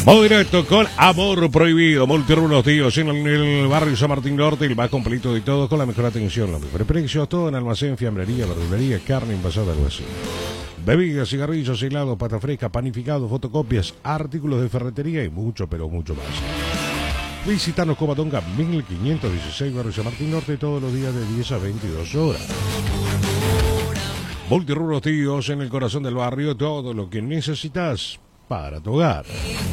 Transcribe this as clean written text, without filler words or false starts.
Muy directo con Amor Prohibido, Multirrulos Tíos en el barrio San Martín Norte, el más completo de todos, con la mejor atención, los mejores precios, todo en almacén, fiambrería, verdulería, carne envasada, algo así. Bebidas, cigarrillos, helados, pasta fresca, panificados, fotocopias, artículos de ferretería y mucho, pero mucho más. Visítanos Covadonga 1516, barrio San Martín Norte, todos los días de 10 a 22 horas. Multirrulos Tíos en el corazón del barrio, todo lo que necesitas para tu hogar.